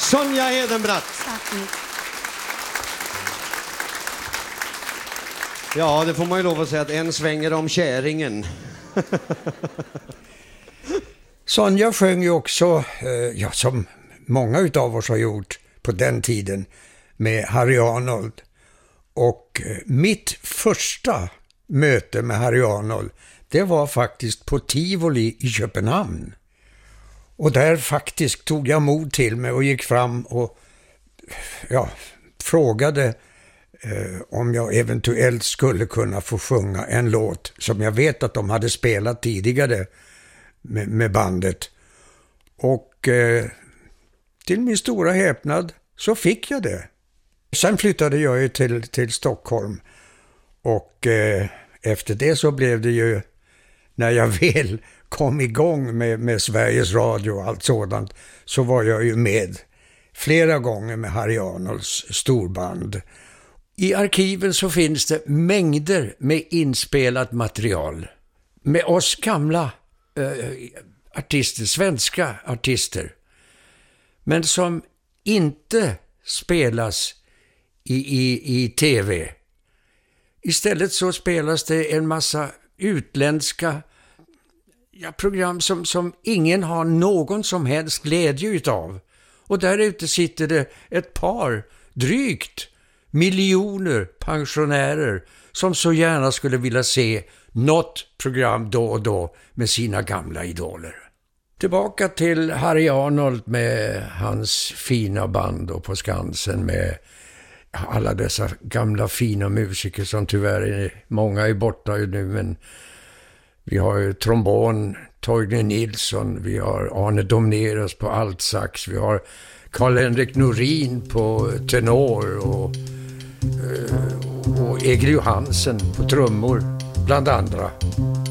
Sonja Hedenbratt. Ja, det får man ju lov att säga att en svänger om käringen. Sonja sjöng ju också, som många utav oss har gjort på den tiden, med Harry Arnold. Och mitt första möte med Harry Arnold, det var faktiskt på Tivoli i Köpenhamn. Och där faktiskt tog jag mod till mig och gick fram och frågade om jag eventuellt skulle kunna få sjunga en låt som jag vet att de hade spelat tidigare med bandet. Och till min stora häpnad så fick jag det. Sen flyttade jag ju till Stockholm och efter det så blev det ju, när jag väl kom igång med Sveriges Radio och allt sådant, så var jag ju med flera gånger med Harry Arnolds storband. I arkiven så finns det mängder med inspelat material med oss gamla artister, svenska artister, men som inte spelas i tv. Istället så spelas det en massa utländska program som ingen har någon som helst glädje utav. Och där ute sitter det ett par, drygt miljoner pensionärer som så gärna skulle vilja se något program då och då med sina gamla idoler. Tillbaka till Harry Arnold med hans fina band och på Skansen med alla dessa gamla fina musiker som tyvärr många är borta nu, men vi har ju trombon, Torgny Nilsson, vi har Arne Domneros på altsax, vi har Karl-Henrik Norin på tenor och Egil Johansen på trummor, bland andra.